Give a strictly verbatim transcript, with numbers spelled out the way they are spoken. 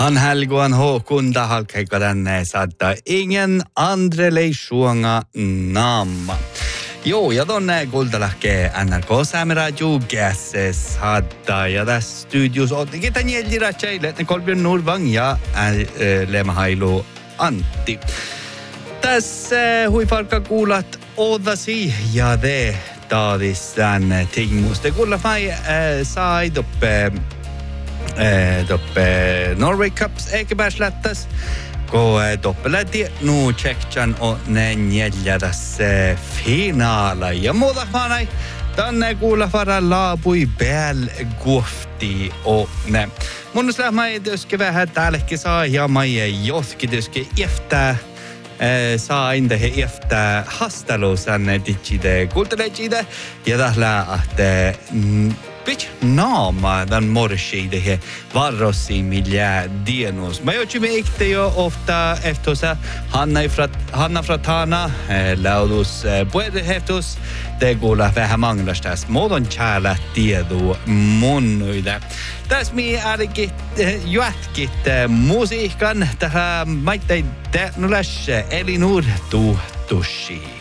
Han helgoan håkunda halkeikadanne saattaa ingen andrelei suonga naamma. Joo, ja tonne kuultalahke N R K Saameradio Gasses hadda ja tässä studios ottikin tämän jäljellä tjeille, ne Kolbjörn Nordvang ja Lema Hailu Antti. Tässä huifarka kuulat odasi ja te taadistan tinguste. Kuulla mai sai doppe doppe Norway Cups ekepärslättäs. Kun doppelati nu tjektjan on ne neljäs finaala. Ja muuta maanai tänne kuulla vara laapui pääl kuhti o ne. Mun slähmä ei tyske vähän täälläkin saa ja mai jotki tyske eftää saa inte he eftää hastaluusan tichide kultaleechide ja tällä ahte Pitch naama den morskide he varrosi miljä dienos. Mä joutsi meikte jo ofta eftosa Hanna frat Hanna fratana laulus puede heftos te kuulla vähän manglastas modon chala tiedu monnuida. Täs mi ärkit juatkit musiikan tähän maittain nulas Elinur tu tushi.